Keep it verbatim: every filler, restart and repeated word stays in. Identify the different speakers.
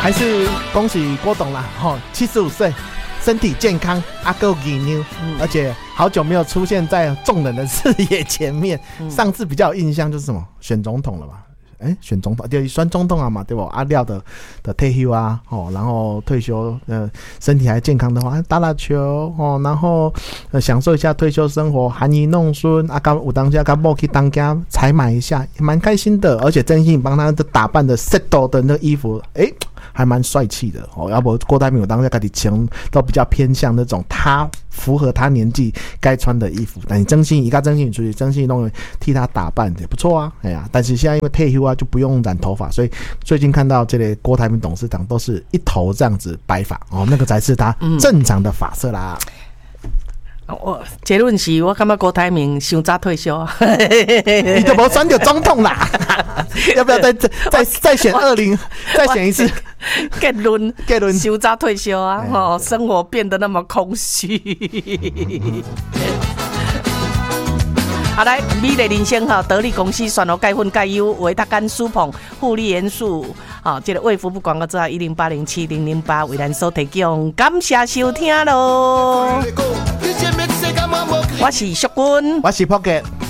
Speaker 1: 还是恭喜郭董啦，哈，七十五岁，身体健康，阿够吉妞，而且好久没有出现在众人的视野前面。嗯、上次比较有印象就是什么，选总统了吧？哎、欸，选总统，对，选总统啊嘛，对不？阿廖的的退休啊，哦，然后退休，呃，身体还健康的话，打打球哦，然后、呃、享受一下退休生活，含饴弄孙啊，刚有当家刚某去当家采买一下，也蛮开心的。而且真心帮他的打扮的 settle 的那个衣服，哎、欸，还蛮帅气的哦。要不郭台铭有当家自己穿都比较偏向那种他符合他年纪该穿的衣服，但你真心一个真心出去，真心弄替他打扮也不错啊，哎呀，但是现在因为退休啊，就不用染头发，所以最近看到这类郭台铭董事长都是一头这样子白发哦，那个才是他正常的发色啦。
Speaker 2: 嗯、我结论是我感觉郭台铭太早退休啊，
Speaker 1: 你都没选到总统啦，要不要再再再选二零，再选一次？
Speaker 2: 结论
Speaker 1: 结论
Speaker 2: 太早退休啊，哦，生活变得那么空虚。好来，美丽人生哈，得力公司选好钙粉钙优维他甘舒捧护理元素，好，这个卫福部广告之后一零八零七零零八为咱所提供，感谢收听喽。我是淑君，
Speaker 1: 我是 Pocket。